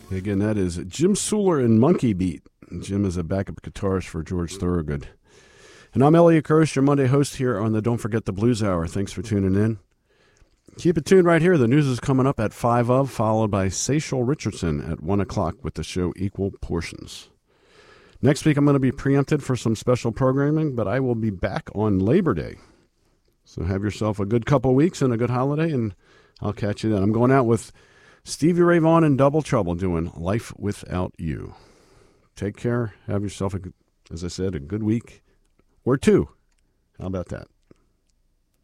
Again, that is Jim Suler and Monkey Beat. Jim is a backup guitarist for George Thorogood. And I'm Elliot Gross, your Monday host here on the Don't Forget the Blues Hour. Thanks for tuning in. Keep it tuned right here. The news is coming up at 5 of, followed by Seychelle Richardson at 1 o'clock with the show Equal Portions. Next week, I'm going to be preempted for some special programming, but I will be back on Labor Day. So have yourself a good couple weeks and a good holiday, and I'll catch you then. I'm going out with Stevie Ray Vaughan and Double Trouble doing Life Without You. Take care. Have yourself, as I said, a good week or two. How about that?